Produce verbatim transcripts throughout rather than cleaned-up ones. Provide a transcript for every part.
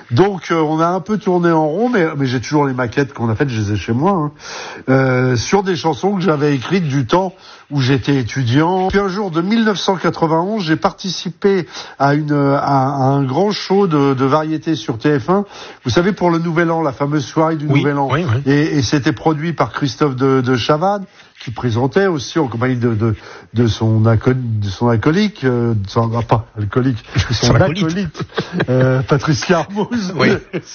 Donc euh, on a un peu tourné en rond, mais, mais j'ai toujours les maquettes qu'on a faites, je les ai chez moi, hein, euh, sur des chansons que j'avais écrites du temps où j'étais étudiant. Puis un jour de mille neuf cent quatre-vingt-onze, j'ai participé à, une, à, à un grand show de, de variété sur T F un. Vous savez, pour le Nouvel An, la fameuse soirée du oui, Nouvel An. Oui, oui. Et, et c'était produit par Christophe de, de Chavannes, qui présentait aussi en compagnie de, de, de son acolyte, de son acolyte, euh, de son, ah, pas alcoolique, son, son acolyte, euh, Patricia Armouz. Oui.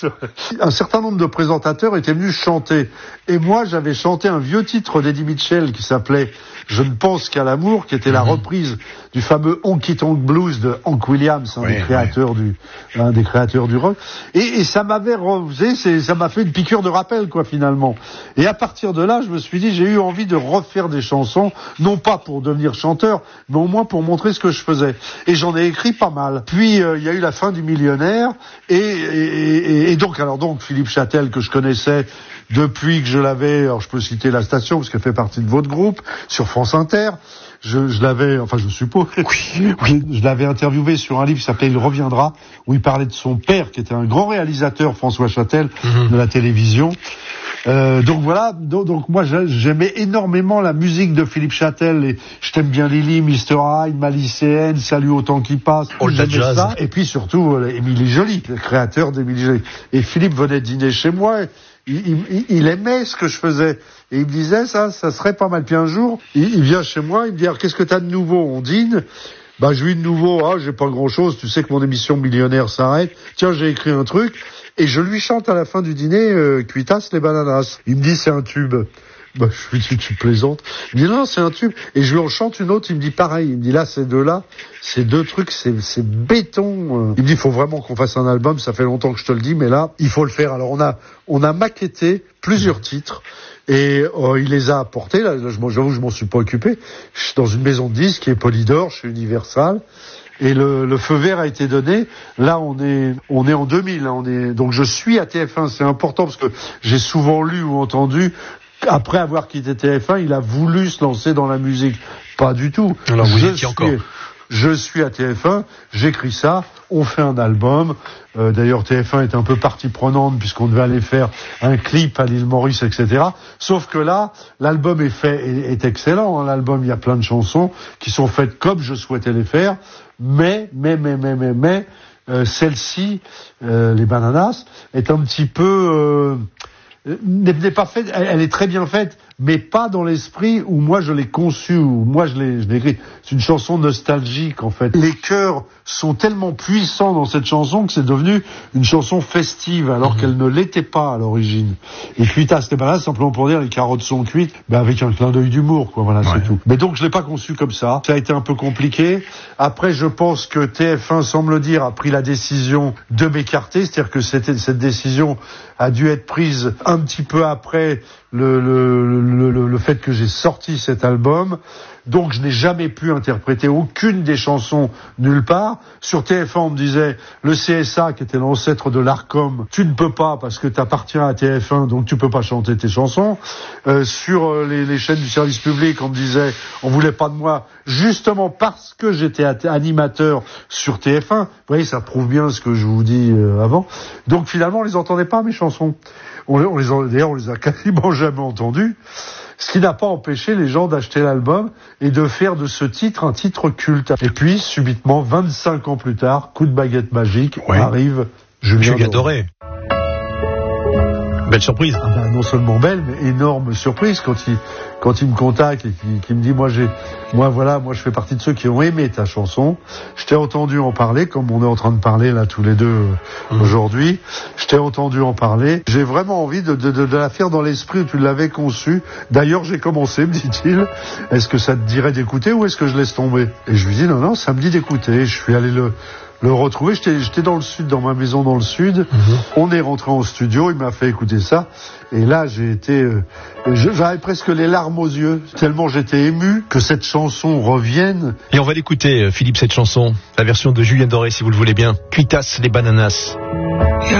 Un certain nombre de présentateurs étaient venus chanter. Et moi, j'avais chanté un vieux titre d'Eddie Mitchell qui s'appelait Je ne pense qu'à l'amour, qui était la mmh. reprise du fameux Honky Tonk Blues de Hank Williams, un, oui, des, créateurs oui. du, un des créateurs du rock. Et, et ça m'avait, vous savez, c'est, ça m'a fait une piqûre de rappel, quoi, finalement. Et à partir de là, je me suis dit, j'ai eu envie de refaire des chansons, non pas pour devenir chanteur, mais au moins pour montrer ce que je faisais. Et j'en ai écrit pas mal. Puis, il euh, y a eu La fin du millionnaire, et, et, et, et donc, alors donc, Philippe Châtel, que je connaissais depuis que je l'avais, alors je peux citer la station, parce qu'elle fait partie de votre groupe, sur France Inter, je, je l'avais, enfin je suppose, oui, oui. Je, je l'avais interviewé sur un livre qui s'appelait Il reviendra, où il parlait de son père, qui était un grand réalisateur, François Châtel, mm-hmm. de la télévision. Euh, donc voilà, donc, donc moi j'aimais énormément la musique de Philippe Châtel, et Je t'aime bien Lily, mister Hyde, Ma lycéenne, Salut au temps qui passe, j'aimais jazz. Ça, et puis surtout euh, Émilie Joly, le créateur d'Émilie Joly. Et Philippe venait dîner chez moi, il, il, il aimait ce que je faisais, et il me disait ça, ça serait pas mal. Puis un jour, il, il vient chez moi, il me dit alors qu'est-ce que t'as de nouveau? On dîne. Bah je lui de nouveau, ah j'ai pas grand chose, tu sais que mon émission Millionnaire s'arrête. Tiens, j'ai écrit un truc. Et je lui chante à la fin du dîner euh, Cuitas les bananas. Il me dit c'est un tube. Bah je lui dis tu plaisantes. Il me dit non c'est un tube. Et je lui en chante une autre. Il me dit pareil. Il me dit là ces deux là, ces deux trucs c'est c'est béton. Il me dit il faut vraiment qu'on fasse un album. Ça fait longtemps que je te le dis, mais là il faut le faire. Alors on a on a maquetté plusieurs titres. Et euh, il les a apportés. Là, là j'avoue je m'en suis pas occupé. Je suis dans une maison de disques qui est Polydor chez Universal. Et le, le feu vert a été donné. Là, on est, on est en deux mille. Hein, on est, donc je suis à T F un. C'est important parce que j'ai souvent lu ou entendu qu'après avoir quitté T F un, il a voulu se lancer dans la musique. Pas du tout. Alors vous je y étiez encore. Je suis à T F un, j'écris ça, on fait un album. Euh, d'ailleurs, T F un est un peu partie prenante puisqu'on devait aller faire un clip à l'île Maurice, et cetera. Sauf que là, l'album est fait, est, est excellent. Hein. L'album, il y a plein de chansons qui sont faites comme je souhaitais les faire. Mais, mais, mais, mais, mais, mais, euh, celle-ci, euh, les bananas, est un petit peu, euh, n'est pas faite, elle, elle est très bien faite, mais pas dans l'esprit où moi je l'ai conçue, où moi je l'ai, je l'ai écrit. C'est une chanson nostalgique, en fait. Les chœurs sont tellement puissants dans cette chanson que c'est devenu une chanson festive, alors mmh. qu'elle ne l'était pas à l'origine. Et Cuitas les bananas, simplement pour dire les carottes sont cuites, ben avec un clin d'œil d'humour, quoi, voilà, ouais. c'est tout. Mais donc je l'ai pas conçu comme ça. Ça a été un peu compliqué. Après, je pense que T F un, semble dire, a pris la décision de m'écarter, c'est-à-dire que c'était, cette décision a dû être prise un petit peu après le, le, le, le, le fait que j'ai sorti cet album. Donc je n'ai jamais pu interpréter aucune des chansons nulle part. Sur T F un, on me disait, le C S A, qui était l'ancêtre de l'Arcom, tu ne peux pas parce que tu appartiens à T F un, donc tu peux pas chanter tes chansons. Euh, sur euh, les, les chaînes du service public, on me disait, on voulait pas de moi, justement parce que j'étais animateur sur T F un. Vous voyez, ça prouve bien ce que je vous dis euh, avant. Donc finalement, on les entendait pas, mes chansons. On les, on les a, d'ailleurs, on les a quasiment jamais entendues. Ce qui n'a pas empêché les gens d'acheter l'album et de faire de ce titre un titre culte. Et puis, subitement, vingt-cinq ans plus tard, coup de baguette magique, ouais. arrive Julien, Julien Doré. Belle surprise. Ah ben, non seulement belle, mais énorme surprise quand il, quand il me contacte et qu'il, qu'il me dit, moi j'ai, moi voilà, moi je fais partie de ceux qui ont aimé ta chanson. Je t'ai entendu en parler, comme on est en train de parler là tous les deux mmh. aujourd'hui. Je t'ai entendu en parler. J'ai vraiment envie de, de, de, de la faire dans l'esprit où tu l'avais conçue. D'ailleurs, j'ai commencé, me dit-il. Est-ce que ça te dirait d'écouter ou est-ce que je laisse tomber? Et je lui dis, non, non, ça me dit d'écouter. Je suis allé le, le retrouver. J'étais, j'étais dans le sud, dans ma maison dans le sud. Mmh. On est rentré en studio, il m'a fait écouter ça. Et là, j'ai été, euh, j'avais presque les larmes aux yeux, tellement j'étais ému que cette chanson revienne. Et on va l'écouter, Philippe, cette chanson, la version de Julien Doré, si vous le voulez bien. Cuitas les bananas.